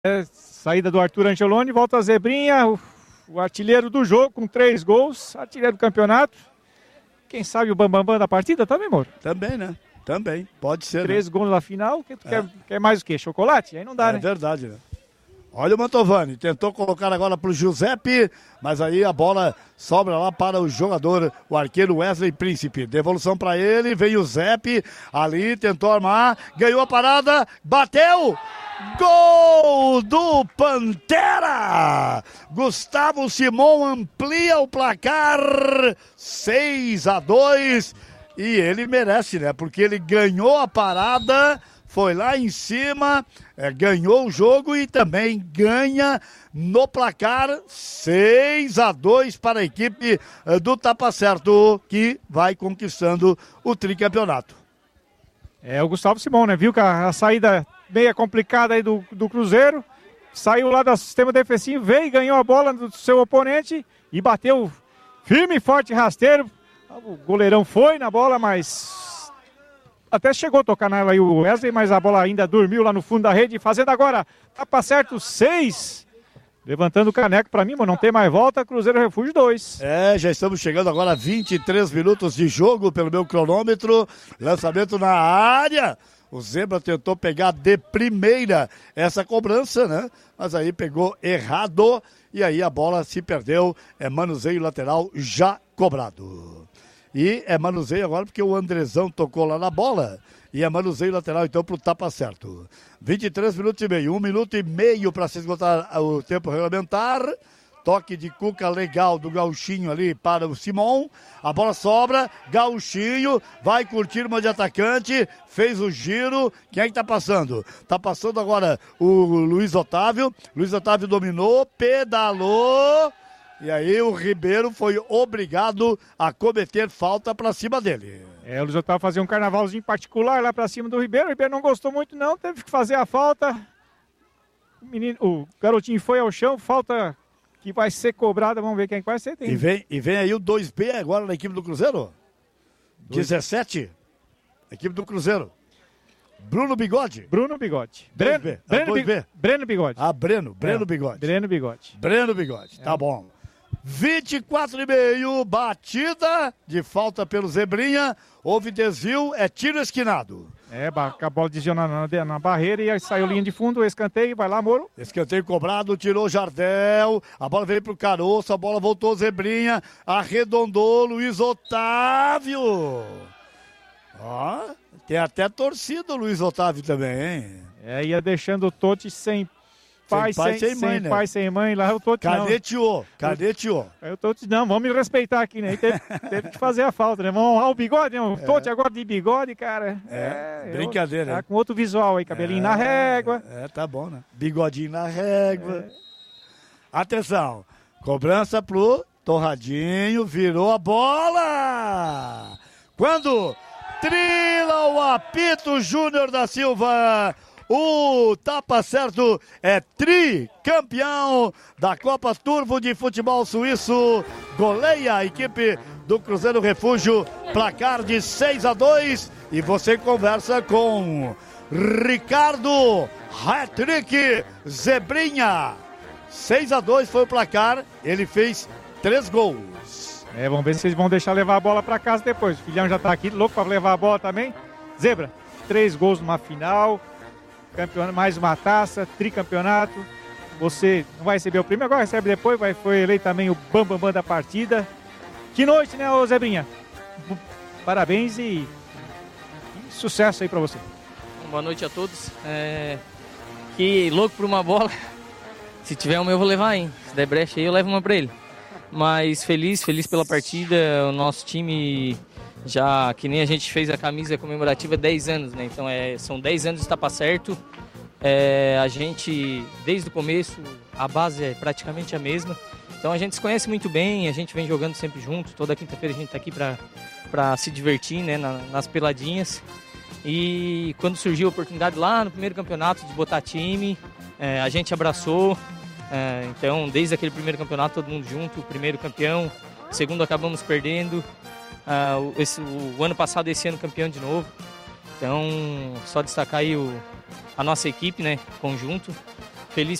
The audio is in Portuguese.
Saída do Arthur Angeloni, volta a Zebrinha, o artilheiro do jogo com 3 gols, artilheiro do campeonato. Quem sabe o bambambam da partida também, Moro? Também, né? Também, pode ser. 3 gols na final, tu quer mais o quê? Chocolate? Aí não dá, né? É verdade, né? Olha o Mantovani, tentou colocar agora pro Giuseppe, mas aí a bola sobra lá para o jogador, o arqueiro Wesley Príncipe. Devolução para ele, vem o Zepe, ali tentou armar, ganhou a parada, bateu! Gol do Pantera! Gustavo Simon amplia o placar 6-2 e ele merece, né? Porque ele ganhou a parada, foi lá em cima, ganhou o jogo e também ganha no placar 6-2 para a equipe do Tapa Certo, que vai conquistando o tricampeonato. É o Gustavo Simon, né? Viu que a saída meia complicada aí do Cruzeiro, saiu lá do sistema defensivo, veio e ganhou a bola do seu oponente e bateu firme, forte, rasteiro. O goleirão foi na bola, mas até chegou a tocar nela aí o Wesley, mas a bola ainda dormiu lá no fundo da rede, fazendo agora, Tapa Certo 6, levantando o caneco pra mim, mas não tem mais volta, Cruzeiro Refúgio 2. Já estamos chegando agora a 23 minutos de jogo pelo meu cronômetro, lançamento na área. O Zebra tentou pegar de primeira essa cobrança, né? Mas aí pegou errado e aí a bola se perdeu. É manuseio lateral já cobrado. E é manuseio agora porque o Andrezão tocou lá na bola. E é manuseio lateral então pro Tapa Certo. 23 minutos e meio, 1 minuto e meio para se esgotar o tempo regulamentar. Toque de cuca legal do Gauchinho ali para o Simon. A bola sobra, Gauchinho vai curtir uma de atacante, fez o giro. Quem é que tá passando? Tá passando agora o Luiz Otávio. Luiz Otávio dominou, pedalou. E aí o Ribeiro foi obrigado a cometer falta para cima dele. O Luiz Otávio fazia um carnavalzinho particular lá para cima do Ribeiro. O Ribeiro não gostou muito não, teve que fazer a falta. O garotinho foi ao chão, falta que vai ser cobrada, vamos ver quem vai ser. E vem aí o 2B agora na equipe do Cruzeiro. 17, equipe do Cruzeiro. Breno Bigode. Breno Bigode. Breno Bigode. Breno Bigode, tá bom. 24,5, batida de falta pelo Zebrinha, houve desvio, é tiro esquinado. A bola desviou na barreira e aí saiu linha de fundo, escanteio, vai lá, Moro. Escanteio cobrado, tirou Jardel, a bola veio pro Caroço, a bola voltou Zebrinha, arredondou Luiz Otávio. Ó, tem até torcida o Luiz Otávio também, hein? Ia deixando o Totti sem pai, sem mãe, lá o Totti cadeteou. Aí o Totti, não, vamos me respeitar aqui, né? Teve que fazer a falta, né? Vamos honrar o bigode, né? O Totti agora de bigode, cara. Brincadeira. Tá com outro visual aí, cabelinho na régua. Tá bom, né? Bigodinho na régua. Atenção, cobrança pro Torradinho, virou a bola! Quando trila o apito Júnior da Silva, o Tapa Certo é tricampeão da Copa Turbo de Futebol Suíço. Goleia a equipe do Cruzeiro Refúgio, placar de 6-2. E você conversa com Ricardo Hat-trick Zebrinha. 6-2 foi o placar, ele fez 3 gols. Vamos ver se vocês vão deixar levar a bola para casa depois. O filhão já tá aqui, louco para levar a bola também. Zebra, 3 gols numa final. Campeonato, mais uma taça, tricampeonato. Você não vai receber o prêmio, agora recebe depois. Foi eleito também o bambambam da partida. Que noite, né, ô Zebrinha? Parabéns e sucesso aí pra você. Boa noite a todos. Que louco por uma bola. Se tiver uma eu vou levar, hein? Se der brecha aí eu levo uma pra ele. Mas feliz pela partida. O nosso time, já que nem a gente fez a camisa comemorativa 10 anos, né? Então são 10 anos de Tapa Certo. A gente, desde o começo, a base é praticamente a mesma. Então a gente se conhece muito bem, a gente vem jogando sempre junto. Toda quinta-feira a gente tá aqui pra se divertir, né? Nas peladinhas. E quando surgiu a oportunidade lá no primeiro campeonato de botar time, a gente abraçou. Então desde aquele primeiro campeonato todo mundo junto, o primeiro campeão, o segundo acabamos perdendo. O ano passado, esse ano campeão de novo. Então só destacar aí a nossa equipe, né, conjunto. feliz